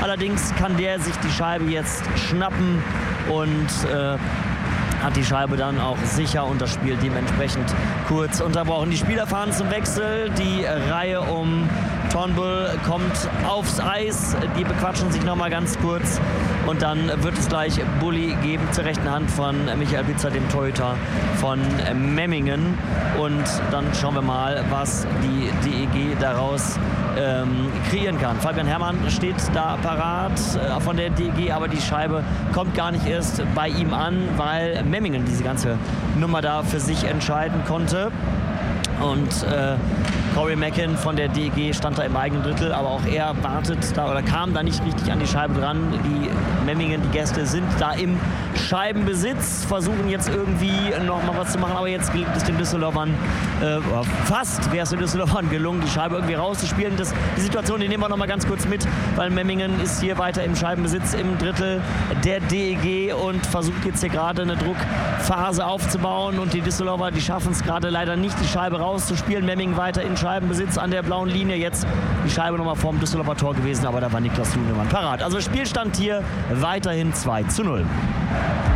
Allerdings kann der sich die Scheibe jetzt schnappen und hat die Scheibe dann auch sicher und das Spiel dementsprechend kurz unterbrochen. Die Spieler fahren zum Wechsel. Die Reihe um Turnbull kommt aufs Eis. Die bequatschen sich nochmal ganz kurz. Und dann wird es gleich Bulli geben zur rechten Hand von Michael Bitzer, dem Torhüter von Memmingen. Und dann schauen wir mal, was die DEG daraus kreieren kann. Fabian Herrmann steht da parat von der DEG, aber die Scheibe kommt gar nicht erst bei ihm an, weil Memmingen diese ganze Nummer da für sich entscheiden konnte. Und Corey Mackin von der DEG stand da im eigenen Drittel, aber auch er wartet da oder kam da nicht richtig an die Scheibe dran. Die Memmingen, die Gäste, sind da im Scheibenbesitz, versuchen jetzt irgendwie noch mal was zu machen, aber jetzt gelingt es den Düsseldorfern, fast wäre es den Düsseldorfern gelungen, die Scheibe irgendwie rauszuspielen. Die Situation, die nehmen wir noch mal ganz kurz mit, weil Memmingen ist hier weiter im Scheibenbesitz im Drittel der DEG und versucht jetzt hier gerade eine Druckphase aufzubauen und die Düsseldorfer, die schaffen es gerade leider nicht, die Scheibe rauszuspielen. Memmingen weiter in Scheibenbesitz an der blauen Linie. Jetzt die Scheibe nochmal vorm Düsseldorfer Tor gewesen, aber da war Niklas Lunemann parat. Also Spielstand hier weiterhin 2:0.